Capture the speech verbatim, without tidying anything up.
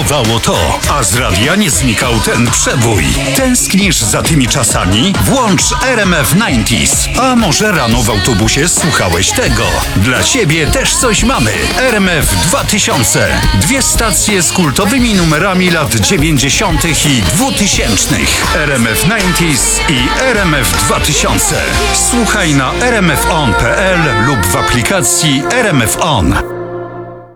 brakowało to, a z radia nie znikał ten przebój. Tęsknisz za tymi czasami? Włącz R M F dziewięćdziesiąt. A może rano w autobusie słuchałeś tego? Dla ciebie też coś mamy. R M F dwa tysiące. Dwie stacje z kultowymi numerami lat dziewięćdziesiątych i dwutysięcznych. R M F dziewięćdziesiąt i R M F dwa tysiące. Słuchaj na r m f on kropka p l lub w aplikacji R M F On.